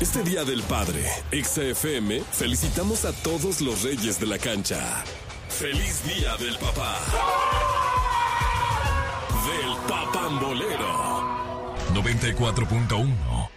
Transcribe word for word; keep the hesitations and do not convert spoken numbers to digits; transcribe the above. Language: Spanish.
Este Día del Padre, Exa F M, felicitamos a todos los reyes de la cancha. ¡Feliz Día del Papá! Del Papambolero. noventa y cuatro punto uno